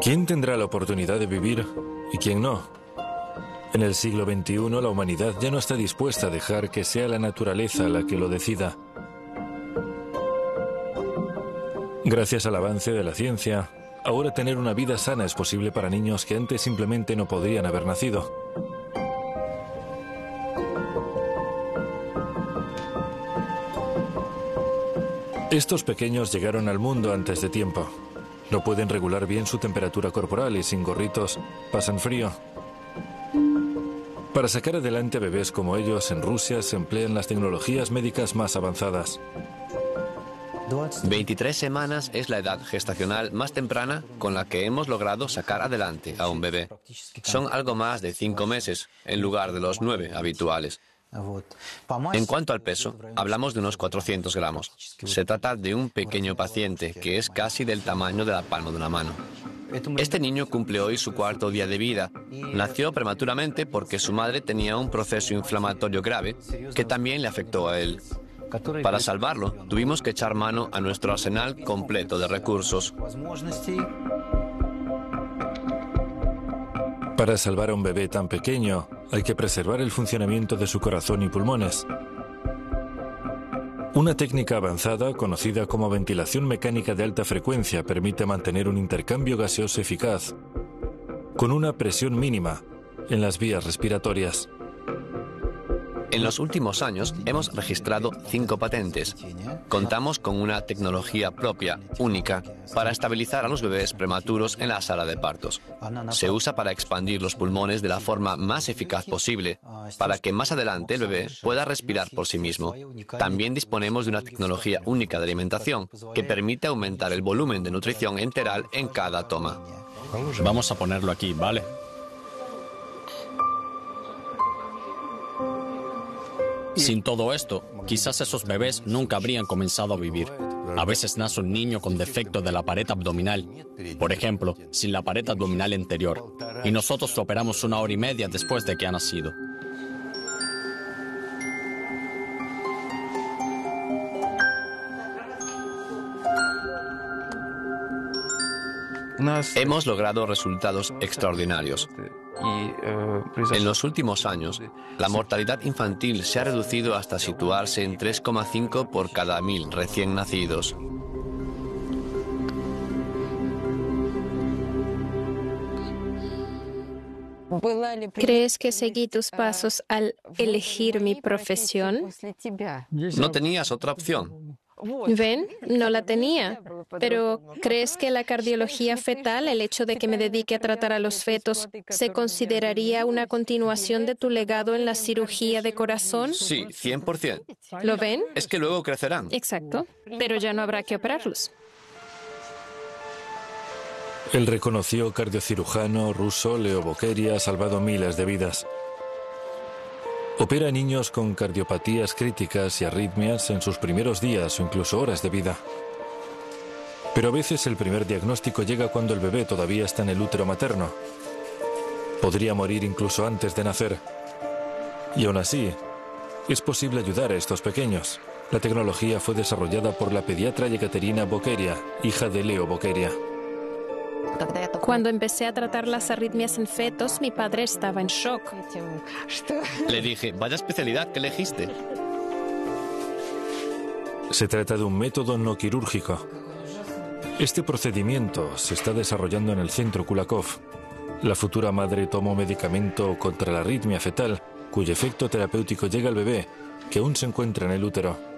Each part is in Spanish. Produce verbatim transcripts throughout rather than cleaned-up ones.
¿Quién tendrá la oportunidad de vivir y quién no? En el siglo veintiuno la humanidad ya no está dispuesta a dejar que sea la naturaleza la que lo decida. Gracias al avance de la ciencia, ahora tener una vida sana es posible para niños que antes simplemente no podrían haber nacido. Estos pequeños llegaron al mundo antes de tiempo. No pueden regular bien su temperatura corporal y sin gorritos pasan frío. Para sacar adelante bebés como ellos, en Rusia se emplean las tecnologías médicas más avanzadas. veintitrés semanas es la edad gestacional más temprana con la que hemos logrado sacar adelante a un bebé. Son algo más de cinco meses, en lugar de los nueve habituales. En cuanto al peso, hablamos de unos cuatrocientos gramos. Se trata de un pequeño paciente que es casi del tamaño de la palma de una mano. Este niño cumple hoy su cuarto día de vida. Nació prematuramente porque su madre tenía un proceso inflamatorio grave que también le afectó a él. Para salvarlo, tuvimos que echar mano a nuestro arsenal completo de recursos. Para salvar a un bebé tan pequeño, hay que preservar el funcionamiento de su corazón y pulmones. Una técnica avanzada, conocida como ventilación mecánica de alta frecuencia, permite mantener un intercambio gaseoso eficaz, con una presión mínima en las vías respiratorias. En los últimos años hemos registrado cinco patentes. Contamos con una tecnología propia, única, para estabilizar a los bebés prematuros en la sala de partos. Se usa para expandir los pulmones de la forma más eficaz posible, para que más adelante el bebé pueda respirar por sí mismo. También disponemos de una tecnología única de alimentación, que permite aumentar el volumen de nutrición enteral en cada toma. Vamos a ponerlo aquí, ¿vale? Sin todo esto, quizás esos bebés nunca habrían comenzado a vivir. A veces nace un niño con defecto de la pared abdominal, por ejemplo, sin la pared abdominal anterior, y nosotros lo operamos una hora y media después de que ha nacido. Hemos logrado resultados extraordinarios. En los últimos años, la mortalidad infantil se ha reducido hasta situarse en tres coma cinco por cada mil recién nacidos. ¿Crees que seguí tus pasos al elegir mi profesión? No tenías otra opción. ¿Ven? No la tenía. Pero, ¿crees que la cardiología fetal, el hecho de que me dedique a tratar a los fetos, se consideraría una continuación de tu legado en la cirugía de corazón? Sí, cien por ciento. ¿Lo ven? Es que luego crecerán. Exacto. Pero ya no habrá que operarlos. El reconocido cardiocirujano ruso Leo Bokeria ha salvado miles de vidas. Opera a niños con cardiopatías críticas y arritmias en sus primeros días o incluso horas de vida. Pero a veces el primer diagnóstico llega cuando el bebé todavía está en el útero materno. Podría morir incluso antes de nacer. Y aún así, es posible ayudar a estos pequeños. La tecnología fue desarrollada por la pediatra Yekaterina Bokeria, hija de Leo Bokeria. Cuando empecé a tratar las arritmias en fetos, mi padre estaba en shock. Le dije, vaya especialidad que elegiste. Se trata de un método no quirúrgico. Este procedimiento se está desarrollando en el centro Kulakov. La futura madre toma un medicamento contra la arritmia fetal, cuyo efecto terapéutico llega al bebé, que aún se encuentra en el útero.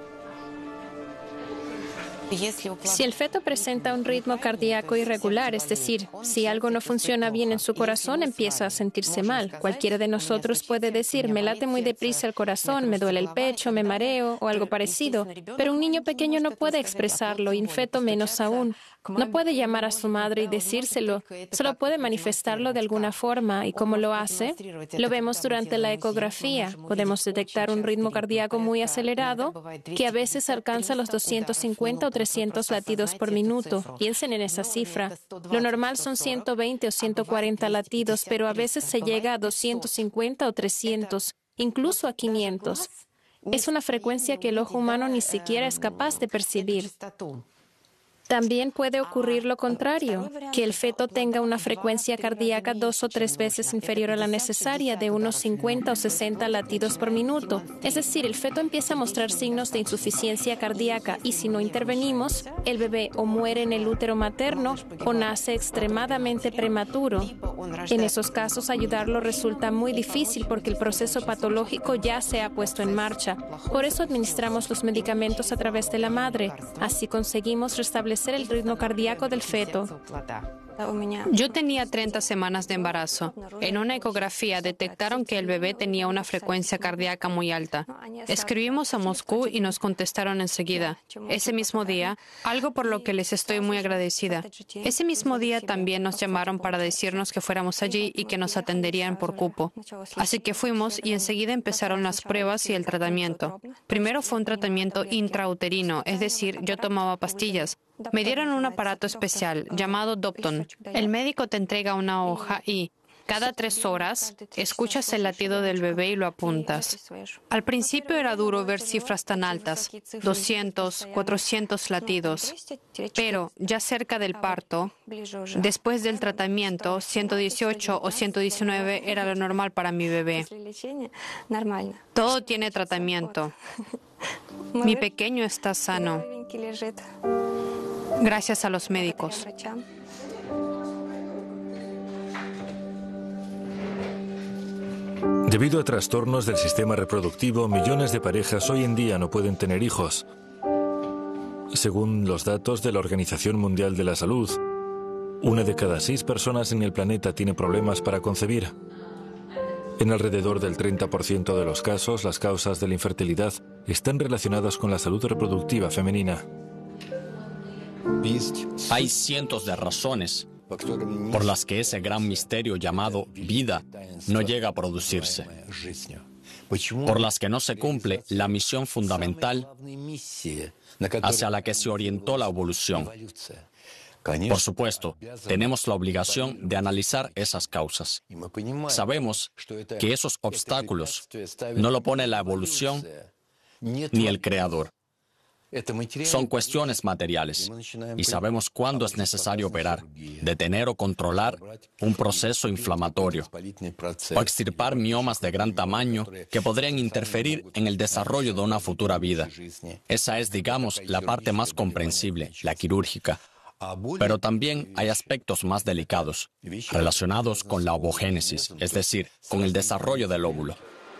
Si el feto presenta un ritmo cardíaco irregular, es decir, si algo no funciona bien en su corazón, empieza a sentirse mal. Cualquiera de nosotros puede decir, me late muy deprisa el corazón, me duele el pecho, me mareo o algo parecido. Pero un niño pequeño no puede expresarlo y un feto menos aún. No puede llamar a su madre y decírselo. Solo puede manifestarlo de alguna forma. ¿Y cómo lo hace? Lo vemos durante la ecografía. Podemos detectar un ritmo cardíaco muy acelerado que a veces alcanza los doscientos cincuenta o trescientos latidos por minuto. Piensen en esa cifra. Lo normal son ciento veinte o ciento cuarenta latidos, pero a veces se llega a doscientos cincuenta o trescientos, incluso a quinientos. Es una frecuencia que el ojo humano ni siquiera es capaz de percibir. También puede ocurrir lo contrario, que el feto tenga una frecuencia cardíaca dos o tres veces inferior a la necesaria, de unos cincuenta o sesenta latidos por minuto. Es decir, el feto empieza a mostrar signos de insuficiencia cardíaca y si no intervenimos, el bebé o muere en el útero materno o nace extremadamente prematuro. En esos casos, ayudarlo resulta muy difícil porque el proceso patológico ya se ha puesto en marcha. Por eso administramos los medicamentos a través de la madre. Así conseguimos restablecer el ritmo cardíaco del feto. Yo tenía treinta semanas de embarazo. En una ecografía detectaron que el bebé tenía una frecuencia cardíaca muy alta. Escribimos a Moscú y nos contestaron enseguida. Ese mismo día, algo por lo que les estoy muy agradecida. Ese mismo día también nos llamaron para decirnos que fuéramos allí y que nos atenderían por cupo. Así que fuimos y enseguida empezaron las pruebas y el tratamiento. Primero fue un tratamiento intrauterino, es decir, yo tomaba pastillas. Me dieron un aparato especial llamado Dopton. El médico te entrega una hoja y, cada tres horas, escuchas el latido del bebé y lo apuntas. Al principio era duro ver cifras tan altas, doscientos, cuatrocientos latidos. Pero, ya cerca del parto, después del tratamiento, ciento dieciocho o ciento diecinueve era lo normal para mi bebé. Todo tiene tratamiento. Mi pequeño está sano. Gracias a los médicos. Debido a trastornos del sistema reproductivo, millones de parejas hoy en día no pueden tener hijos. Según los datos de la Organización Mundial de la Salud, una de cada seis personas en el planeta tiene problemas para concebir. En alrededor del treinta por ciento de los casos, las causas de la infertilidad están relacionadas con la salud reproductiva femenina. Hay cientos de razones por las que ese gran misterio llamado vida no llega a producirse, por las que no se cumple la misión fundamental hacia la que se orientó la evolución. Por supuesto, tenemos la obligación de analizar esas causas. Sabemos que esos obstáculos no lo pone la evolución ni el Creador. Son cuestiones materiales y sabemos cuándo es necesario operar, detener o controlar un proceso inflamatorio o extirpar miomas de gran tamaño que podrían interferir en el desarrollo de una futura vida. Esa es, digamos, la parte más comprensible, la quirúrgica. Pero también hay aspectos más delicados, relacionados con la ovogénesis, es decir, con el desarrollo del óvulo.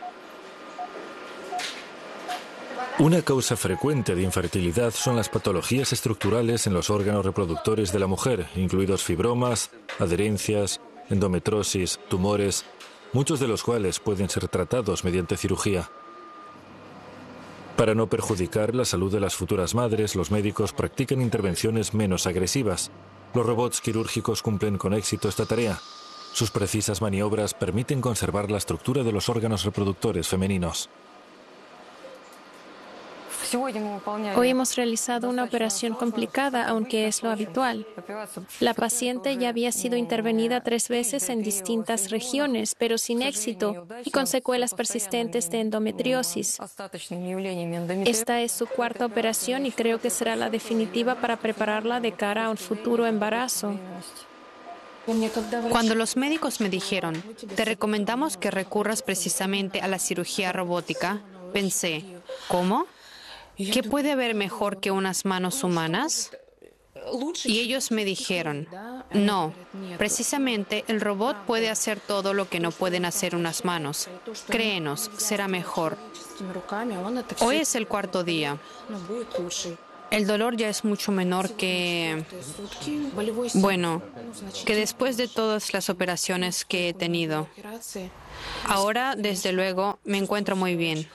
Una causa frecuente de infertilidad son las patologías estructurales en los órganos reproductores de la mujer, incluidos fibromas, adherencias, endometriosis, tumores, muchos de los cuales pueden ser tratados mediante cirugía. Para no perjudicar la salud de las futuras madres, los médicos practican intervenciones menos agresivas. Los robots quirúrgicos cumplen con éxito esta tarea. Sus precisas maniobras permiten conservar la estructura de los órganos reproductores femeninos. Hoy hemos realizado una operación complicada, aunque es lo habitual. La paciente ya había sido intervenida tres veces en distintas regiones, pero sin éxito y con secuelas persistentes de endometriosis. Esta es su cuarta operación y creo que será la definitiva para prepararla de cara a un futuro embarazo. Cuando los médicos me dijeron, te recomendamos que recurras precisamente a la cirugía robótica, pensé, ¿cómo? ¿Qué puede haber mejor que unas manos humanas? Y ellos me dijeron, no, precisamente el robot puede hacer todo lo que no pueden hacer unas manos. Créenos, será mejor. Hoy es el cuarto día. El dolor ya es mucho menor que, bueno, que después de todas las operaciones que he tenido. Ahora, desde luego, me encuentro muy bien.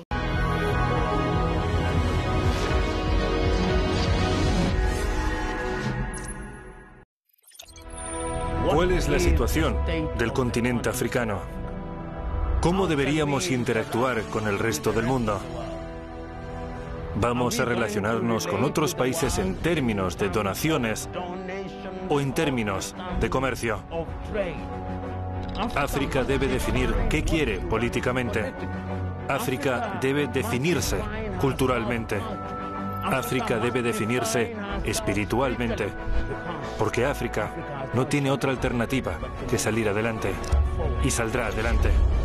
¿Cuál es la situación del continente africano? ¿Cómo deberíamos interactuar con el resto del mundo? ¿Vamos a relacionarnos con otros países en términos de donaciones o en términos de comercio? África debe definir qué quiere políticamente. África debe definirse culturalmente. África debe definirse espiritualmente, porque África no tiene otra alternativa que salir adelante, y saldrá adelante.